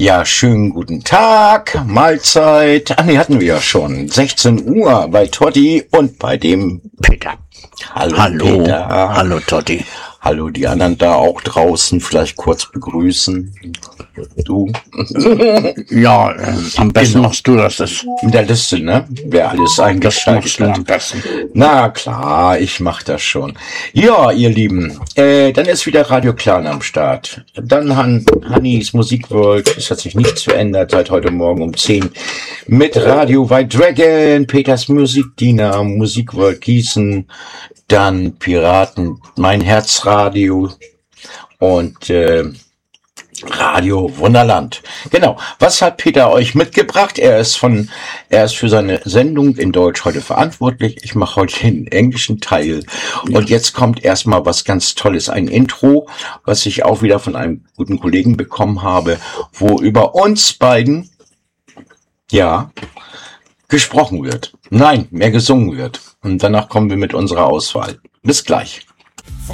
Ja, schönen guten Tag, Mahlzeit. Nee, hatten wir ja schon. 16 Uhr bei Totti und bei dem Peter. Hallo, Peter. Hallo Totti. Hallo, die anderen da auch draußen, vielleicht kurz begrüßen. Du? Ja, am besten machst du das. In der Liste, ne? Wer alles eingeschaltet hat. Am besten. Na klar, ich mach das schon. Ja, ihr Lieben, dann ist wieder Radio Clan am Start. Dann Hannis Musikworld, es hat sich nichts verändert seit heute Morgen um 10 mit Radio White Dragon, Peters Musikdiener, Musikworld Gießen, dann Piraten, mein Herzradio und Radio Wunderland. Genau. Was hat Peter euch mitgebracht? Er ist für seine Sendung in Deutsch heute verantwortlich. Ich mache heute den englischen Teil. Und jetzt kommt erstmal was ganz Tolles. Ein Intro, was ich auch wieder von einem guten Kollegen bekommen habe, wo über uns beiden, ja, gesprochen wird. Nein, mehr gesungen wird. Und danach kommen wir mit unserer Auswahl. Bis gleich.